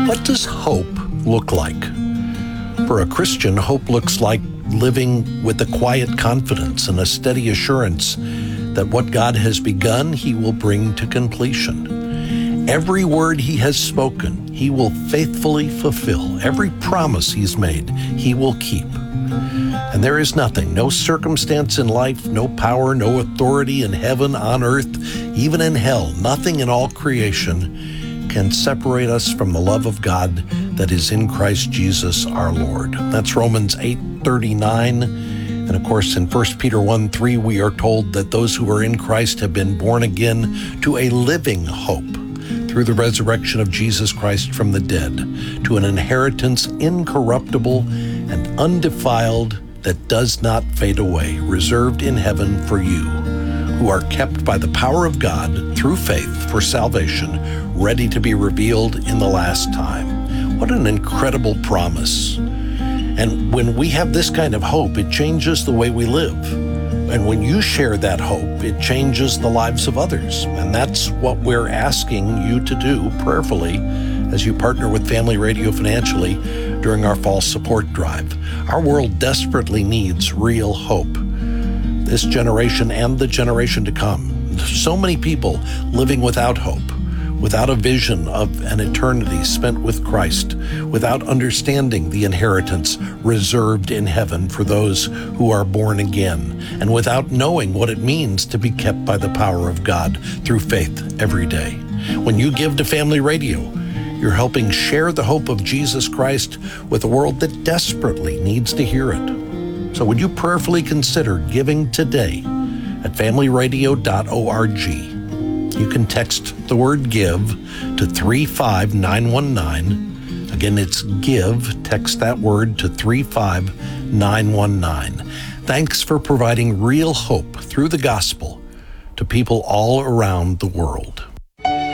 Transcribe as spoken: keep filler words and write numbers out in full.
What does hope look like? For a Christian, hope looks like living with a quiet confidence and a steady assurance that what God has begun, He will bring to completion. Every word He has spoken, He will faithfully fulfill. Every promise He's made, He will keep. And there is nothing, no circumstance in life, no power, no authority in heaven, on earth, even in hell, nothing in all creation can separate us from the love of God that is in Christ Jesus our Lord. That's Romans eight thirty-nine. And of course, in First Peter one three, we are told that those who are in Christ have been born again to a living hope through the resurrection of Jesus Christ from the dead, to an inheritance incorruptible and undefiled that does not fade away, reserved in heaven for you, who are kept by the power of God through faith for salvation, ready to be revealed in the last time. What an incredible promise. And when we have this kind of hope, it changes the way we live. And when you share that hope, it changes the lives of others. And that's what we're asking you to do prayerfully as you partner with Family Radio financially during our fall support drive. Our world desperately needs real hope. This generation and the generation to come. So many people living without hope, without a vision of an eternity spent with Christ, without understanding the inheritance reserved in heaven for those who are born again, and without knowing what it means to be kept by the power of God through faith every day. When you give to Family Radio, you're helping share the hope of Jesus Christ with a world that desperately needs to hear it. So would you prayerfully consider giving today at family radio dot org? You can text the word GIVE to three five nine one nine. Again, it's GIVE. Text that word to three five nine one nine. Thanks for providing real hope through the gospel to people all around the world.